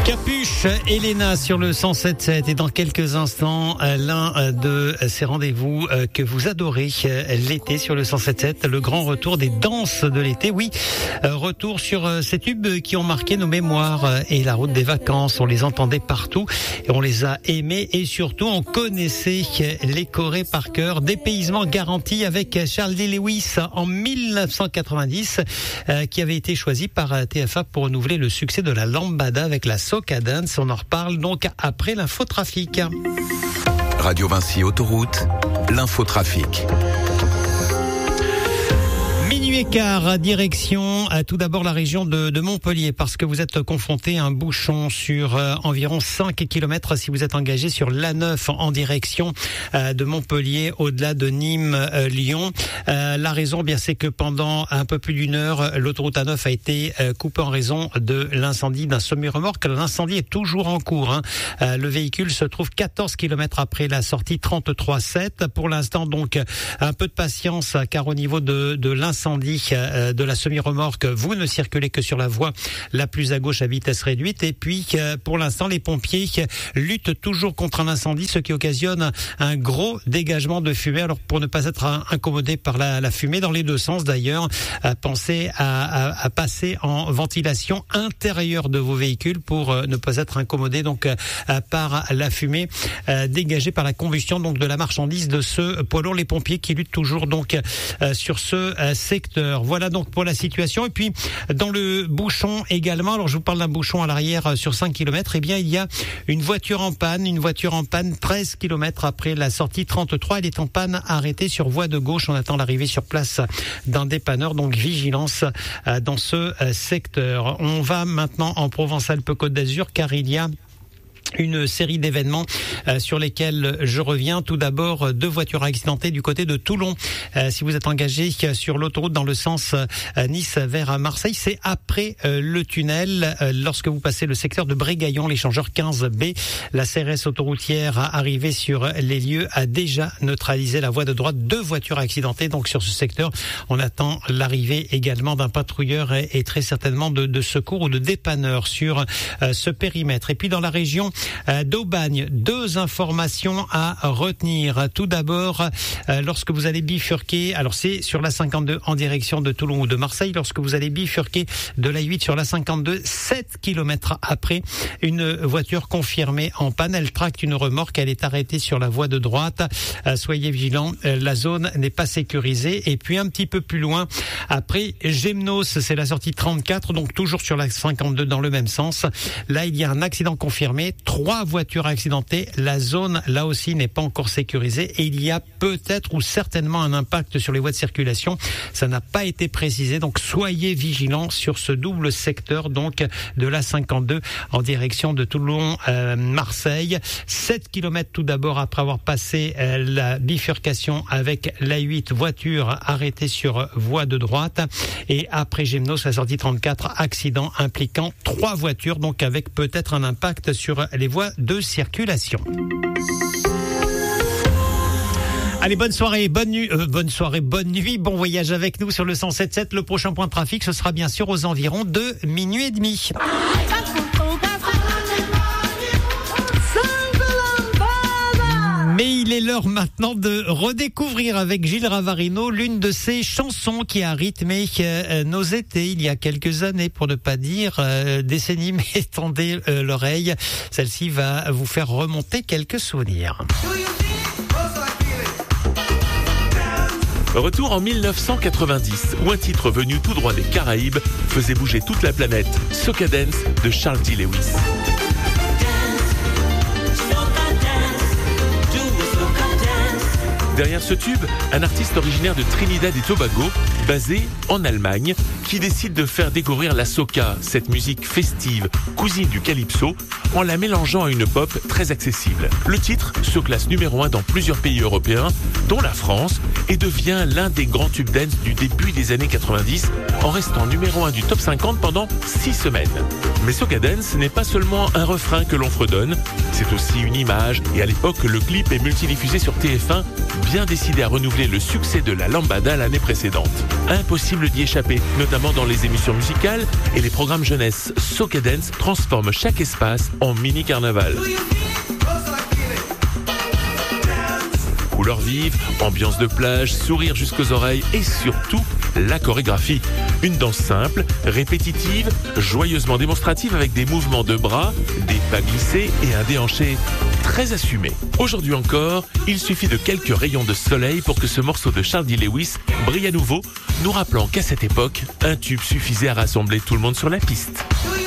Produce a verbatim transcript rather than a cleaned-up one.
Capuche, Elena sur le cent sept sept et dans quelques instants, l'un de ces rendez-vous que vous adorez l'été sur le cent sept sept, le grand retour des danses de l'été. Oui, retour sur ces tubes qui ont marqué nos mémoires et la route des vacances. On les entendait partout et on les a aimés et surtout on connaissait les chorés par cœur. Dépaysement garanti avec Charles D. Lewis en mille neuf cent quatre-vingt-dix qui avait été choisi par T F A pour renouveler le succès de la lambada avec la soca dance. On en reparle donc après l'infotrafic. Radio Vinci Autoroute, l'infotrafic. Minuit et quart, direction à tout d'abord la région de, de Montpellier parce que vous êtes confronté à un bouchon sur euh, environ cinq kilomètres si vous êtes engagé sur l'A neuf en direction euh, de Montpellier au-delà de Nîmes, euh, Lyon. Euh, la raison, bien, c'est que pendant un peu plus d'une heure, l'autoroute A neuf a été euh, coupée en raison de l'incendie d'un semi-remorque. L'incendie est toujours en cours. Hein. Euh, le véhicule se trouve quatorze kilomètres après la sortie trente-trois sept. Pour l'instant, donc, un peu de patience car au niveau de, de l'incendie de la semi-remorque, vous ne circulez que sur la voie la plus à gauche à vitesse réduite. Et puis, pour l'instant, les pompiers luttent toujours contre un incendie, ce qui occasionne un gros dégagement de fumée. Alors, pour ne pas être incommodé par la, la fumée, dans les deux sens d'ailleurs, pensez à, à, à passer en ventilation intérieure de vos véhicules pour ne pas être incommodé donc par la fumée dégagée par la combustion donc de la marchandise de ce poids lourd. Les pompiers qui luttent toujours donc sur ce secteur. Voilà donc pour la situation. Et puis dans le bouchon également, alors je vous parle d'un bouchon à l'arrière sur cinq kilomètres, eh bien il y a une voiture en panne, une voiture en panne treize kilomètres après la sortie trente-trois, elle est en panne arrêtée sur voie de gauche, on attend l'arrivée sur place d'un dépanneur, donc vigilance dans ce secteur. On va maintenant en Provence-Alpes-Côte d'Azur car il y a une série d'événements euh, sur lesquels je reviens. Tout d'abord, deux voitures accidentées du côté de Toulon. Euh, si vous êtes engagé sur l'autoroute dans le sens euh, Nice vers Marseille, c'est après euh, le tunnel. Euh, lorsque vous passez le secteur de Brégaillon, l'échangeur quinze B, la C R S autoroutière arrivée sur les lieux a déjà neutralisé la voie de droite. Deux voitures accidentées donc sur ce secteur. On attend l'arrivée également d'un patrouilleur et, et très certainement de, de secours ou de dépanneur sur euh, ce périmètre. Et puis dans la région d'Aubagne, deux informations à retenir. Tout d'abord, lorsque vous allez bifurquer, alors c'est sur la cinquante-deux en direction de Toulon ou de Marseille, lorsque vous allez bifurquer de l'A huit sur la cinquante-deux, sept kilomètres après, une voiture confirmée en panne, elle tracte une remorque, elle est arrêtée sur la voie de droite. Soyez vigilants, la zone n'est pas sécurisée. Et puis un petit peu plus loin, après Gémenos, c'est la sortie trente-quatre, donc toujours sur la cinquante-deux dans le même sens. Là, il y a un accident confirmé. Trois voitures accidentées. La zone, là aussi, n'est pas encore sécurisée et il y a peut-être ou certainement un impact sur les voies de circulation. Ça n'a pas été précisé, donc soyez vigilants sur ce double secteur donc de la cinquante-deux en direction de Toulon-Marseille. Euh, sept kilomètres tout d'abord après avoir passé euh, la bifurcation avec l'A huit, voiture arrêtée sur voie de droite. Et après Gémenos, la sortie trente-quatre, accident impliquant trois voitures, donc avec peut-être un impact sur les voies de circulation. Allez, bonne soirée, bonne nuit, euh, bonne soirée, bonne nuit, bon voyage avec nous sur le cent sept sept. Le prochain point de trafic, ce sera bien sûr aux environs de minuit et demi. Mais il est l'heure maintenant de redécouvrir avec Gilles Ravarino l'une de ces chansons qui a rythmé euh, nos étés il y a quelques années, pour ne pas dire euh, décennies, mais tendez euh, l'oreille. Celle-ci va vous faire remonter quelques souvenirs. Retour en mille neuf cent quatre-vingt-dix, où un titre venu tout droit des Caraïbes faisait bouger toute la planète. Soca Dance de Charles D. Lewis. Derrière ce tube, un artiste originaire de Trinidad et Tobago, basé en Allemagne, qui décide de faire découvrir la soca, cette musique festive, cousine du calypso, en la mélangeant à une pop très accessible. Le titre se classe numéro un dans plusieurs pays européens, dont la France, et devient l'un des grands tubes dance du début des années quatre-vingt-dix, en restant numéro un du top cinquante pendant six semaines. Mais Soca Dance n'est pas seulement un refrain que l'on fredonne, c'est aussi une image, et à l'époque, le clip est multidiffusé sur T F un, bien décidé à renouveler le succès de la lambada l'année précédente. Impossible d'y échapper, notamment dans les émissions musicales et les programmes jeunesse. Soca Dance transforme chaque espace en mini-carnaval. Couleurs vives, ambiance de plage, sourire jusqu'aux oreilles et surtout la chorégraphie. Une danse simple, répétitive, joyeusement démonstrative avec des mouvements de bras, des pas glissés et un déhanché très assumé. Aujourd'hui encore, il suffit de quelques rayons de soleil pour que ce morceau de Charles D. Lewis brille à nouveau, nous rappelant qu'à cette époque, un tube suffisait à rassembler tout le monde sur la piste.